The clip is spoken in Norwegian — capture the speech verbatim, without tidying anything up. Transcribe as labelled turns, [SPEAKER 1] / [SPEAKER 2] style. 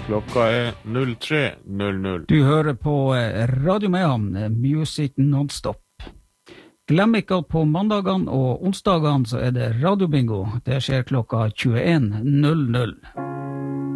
[SPEAKER 1] Klokka er null tre null null.
[SPEAKER 2] Du hører på Radio Mehamn, Music Non-Stop. Glem ikke at på mandagene og onsdagene så er det radiobingo. Det skjer klokka tjueen null null.